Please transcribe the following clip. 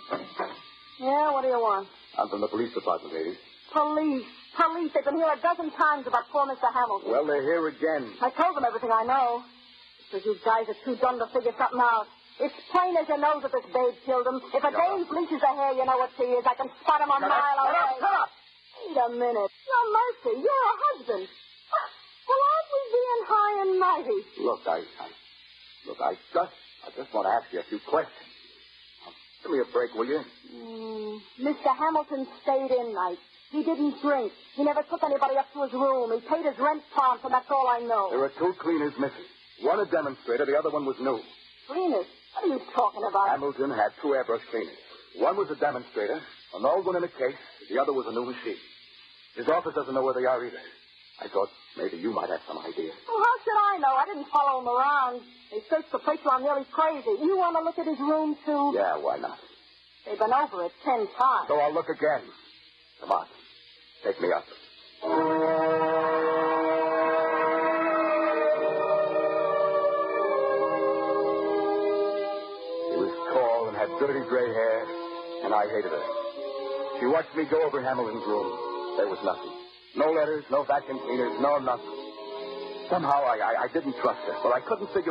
Yeah, what do you want? I'm from the police department, lady. Police. They've been here a dozen times about poor Mr. Hamilton. Well, they're here again. I told them everything I know. Because you guys are too dumb to figure something out. It's plain as your nose that this babe killed him. If a dame bleaches her hair, you know what she is. I can spot him a mile away. Shut up! Wait a minute. Your mercy, you're a husband. Well, aren't we being high and mighty? Look, I just want to ask you a few questions. Give me a break, will you? Mr. Hamilton stayed in night. He didn't drink. He never took anybody up to his room. He paid his rent prompt, and that's all I know. There are 2 cleaners missing. One a demonstrator, the other one was new. Cleaners? What are you talking about? Hamilton had 2 airbrush cleaners. One was a demonstrator, an old one in a case. The other was a new machine. His office doesn't know where they are either. I thought maybe you might have some idea. Well, how should I know? I didn't follow him around. They searched the place till I'm nearly crazy. You want to look at his room, too? Yeah, why not? They've been over it 10 times. So I'll look again. Come on. Take me up. She was tall and had dirty gray hair, and I hated her. She watched me go over Hamilton's room. There was nothing. No letters, no vacuum cleaners, no nothing. Somehow I didn't trust her, but I couldn't figure